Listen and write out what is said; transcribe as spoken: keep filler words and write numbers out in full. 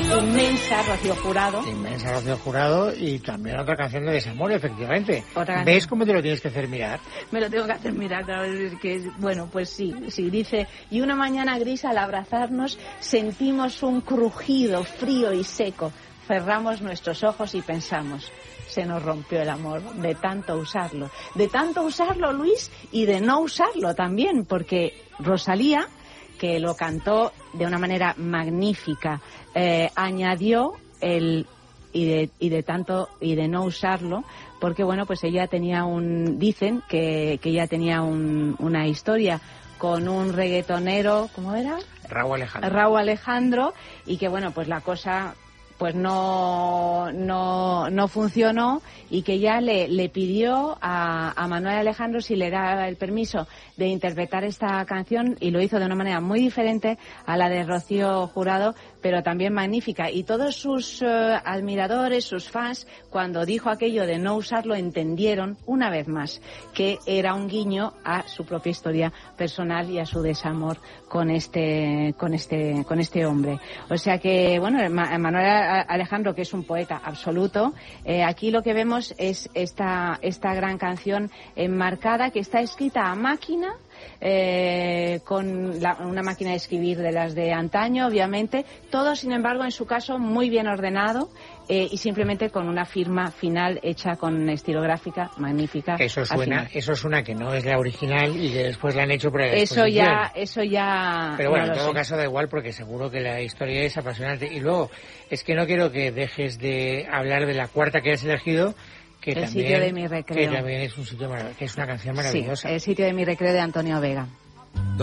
inmensa, Rocío Jurado. Inmensa, Rocío Jurado, y también otra canción de desamor, efectivamente. ¿Ves cómo te lo tienes que hacer mirar? Me lo tengo que hacer mirar, claro, es que, bueno, pues sí, sí, dice, y una mañana gris al abrazarnos sentimos un crujido frío y seco, cerramos nuestros ojos y pensamos, se nos rompió el amor de tanto usarlo, de tanto usarlo, Luis, y de no usarlo también, porque Rosalía, que lo cantó de una manera magnífica, eh, añadió el y de, y de tanto y de no usarlo, porque bueno, pues ella tenía un, dicen que, que ella tenía un, una historia con un reggaetonero, ¿cómo era? Raúl Alejandro. Raúl Alejandro, y que bueno, pues la cosa pues no no no funcionó, y que ya le, le pidió a, a Manuel Alejandro si le daba el permiso de interpretar esta canción, y lo hizo de una manera muy diferente a la de Rocío Jurado, pero también magnífica. Y todos sus uh, admiradores, sus fans, cuando dijo aquello de no usarlo, entendieron una vez más que era un guiño a su propia historia personal y a su desamor con este con este con este hombre. O sea que bueno, Manuel Alejandro, que es un poeta absoluto, eh, aquí lo que vemos es esta esta gran canción enmarcada, que está escrita a máquina, eh, con la, una máquina de escribir de las de antaño, obviamente, todo sin embargo en su caso muy bien ordenado, eh, y simplemente con una firma final hecha con estilográfica magnífica. Eso suena, eso suena que no es la original y que después la han hecho por la Eso ya, eso ya. Pero bueno, no en todo sé. caso da igual, porque seguro que la historia es apasionante. Y luego, es que no quiero que dejes de hablar de la cuarta que has elegido, que el también, sitio de mi recreo. que también es un sitio marav- que es una canción maravillosa. Sí, el sitio de mi recreo de Antonio Vega.